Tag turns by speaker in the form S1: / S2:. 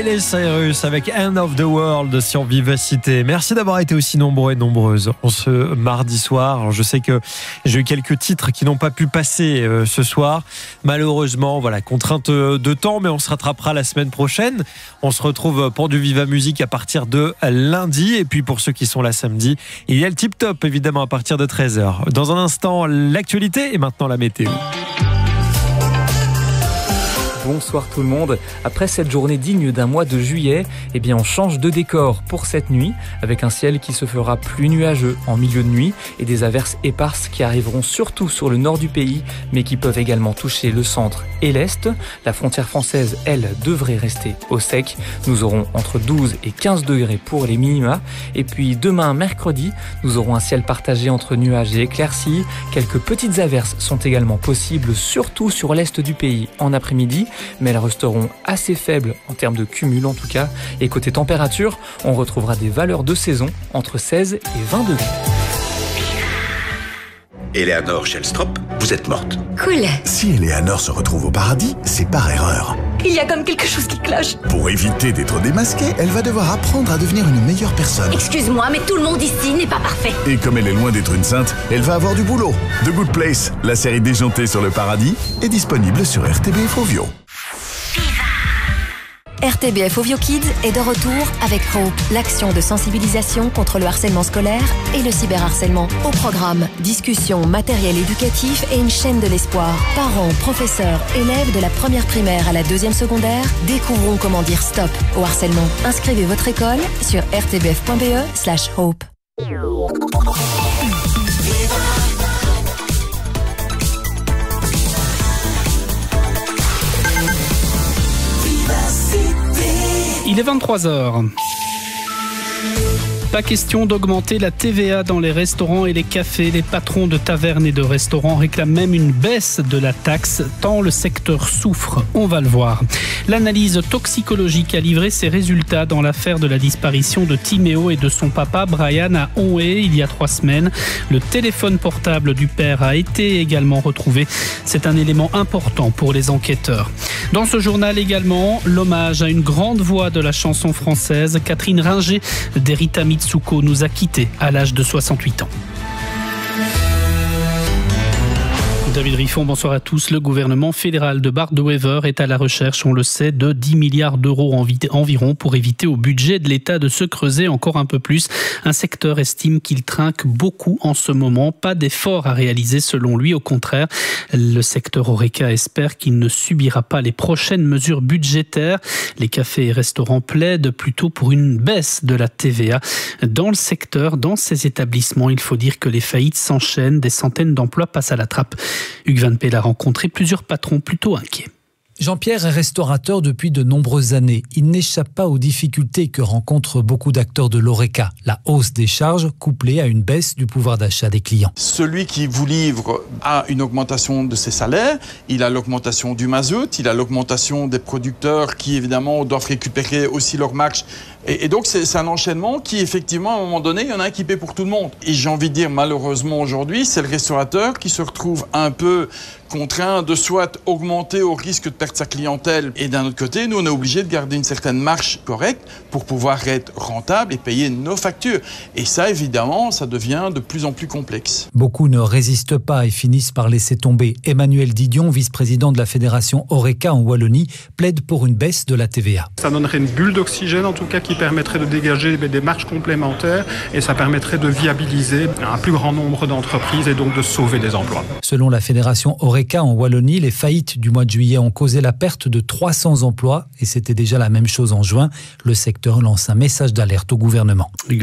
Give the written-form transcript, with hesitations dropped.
S1: Miley Cyrus avec End of the World sur Vivacité. Merci d'avoir été aussi nombreux et nombreuses en ce mardi soir. Alors, je sais que j'ai eu quelques titres qui n'ont pas pu passer ce soir. Malheureusement, voilà, contrainte de temps, mais on se rattrapera la semaine prochaine. On se retrouve pour du Viva Musique à partir de lundi. Et puis pour ceux qui sont là samedi, il y a le Tip Top évidemment à partir de 13h. Dans un instant, l'actualité et maintenant la météo.
S2: Bonsoir tout le monde. Après cette journée digne d'un mois de juillet, on change de décor pour cette nuit, avec un ciel qui se fera plus nuageux en milieu de nuit et des averses éparses qui arriveront surtout sur le nord du pays, mais qui peuvent également toucher le centre et l'est. La frontière française, elle, devrait rester au sec. Nous aurons entre 12 et 15 degrés pour les minima. Et puis demain, mercredi, nous aurons un ciel partagé entre nuages et éclaircies. Quelques petites averses sont également possibles, surtout sur l'est du pays en après-midi, mais elles resteront assez faibles en termes de cumul en tout cas. Et côté température, on retrouvera des valeurs de saison entre 16 et 20 degrés.
S3: Eleanor Shellstrop, vous êtes morte.
S4: Cool.
S5: Si Eleanor se retrouve au paradis, c'est par erreur.
S4: Il y a comme quelque chose qui cloche.
S5: Pour éviter d'être démasquée, elle va devoir apprendre à devenir une meilleure personne.
S4: Excuse-moi, mais tout le monde ici n'est pas parfait.
S5: Et comme elle est loin d'être une sainte, elle va avoir du boulot. The Good Place, la série déjantée sur le paradis, est disponible sur RTBF Ovio.
S6: RTBF Ovio Kids est de retour avec Hope, l'action de sensibilisation contre le harcèlement scolaire et le cyberharcèlement. Au programme, discussions, matériel éducatif et une chaîne de l'espoir. Parents, professeurs, élèves de la première primaire à la deuxième secondaire, découvrons comment dire stop au harcèlement. Inscrivez votre école sur rtbf.be/hope.
S7: Il est 23h. Pas question d'augmenter la TVA dans les restaurants et les cafés. Les patrons de tavernes et de restaurants réclament même une baisse de la taxe, tant le secteur souffre. On va le voir. L'analyse toxicologique a livré ses résultats dans l'affaire de la disparition de Timéo et de son papa Brian à Onhé il y a 3 semaines. Le téléphone portable du père a été également retrouvé. C'est un élément important pour les enquêteurs. Dans ce journal également, l'hommage à une grande voix de la chanson française, Catherine Ringer d'Erita Mitsuko, nous a quittés à l'âge de 68 ans. David Riffon, bonsoir à tous. Le gouvernement fédéral de Bart De Wever est à la recherche, on le sait, de 10 milliards d'euros environ pour éviter au budget de l'État de se creuser encore un peu plus. Un secteur estime qu'il trinque beaucoup en ce moment. Pas d'effort à réaliser selon lui. Au contraire, le secteur Horeca espère qu'il ne subira pas les prochaines mesures budgétaires. Les cafés et restaurants plaident plutôt pour une baisse de la TVA. Dans le secteur, dans ces établissements, il faut dire que les faillites s'enchaînent. Des centaines d'emplois passent à la trappe. Hugues Van Peel a rencontré plusieurs patrons plutôt inquiets.
S8: Jean-Pierre est restaurateur depuis de nombreuses années. Il n'échappe pas aux difficultés que rencontrent beaucoup d'acteurs de l'Horeca. La hausse des charges couplée à une baisse du pouvoir d'achat des clients.
S9: Celui qui vous livre a une augmentation de ses salaires, il a l'augmentation du mazout, il a l'augmentation des producteurs qui évidemment doivent récupérer aussi leur marge. Et donc c'est un enchaînement qui effectivement à un moment donné, il y en a un qui paie pour tout le monde. Et j'ai envie de dire malheureusement aujourd'hui, c'est le restaurateur qui se retrouve un peu contraint de soit augmenter au risque de perdre sa clientèle et d'un autre côté, nous on est obligé de garder une certaine marge correcte pour pouvoir être rentable et payer nos factures. Et ça évidemment, ça devient de plus en plus complexe.
S8: Beaucoup ne résistent pas et finissent par laisser tomber. Emmanuel Didion, vice-président de la fédération Horeca en Wallonie, plaide pour une baisse de la TVA.
S10: Ça donnerait une bulle d'oxygène en tout cas qui permettrait de dégager des marges complémentaires et ça permettrait de viabiliser un plus grand nombre d'entreprises et donc de sauver des emplois.
S8: Selon la fédération Horeca en Wallonie, les faillites du mois de juillet ont causé la perte de 300 emplois et c'était déjà la même chose en juin. Le secteur lance un message d'alerte au gouvernement.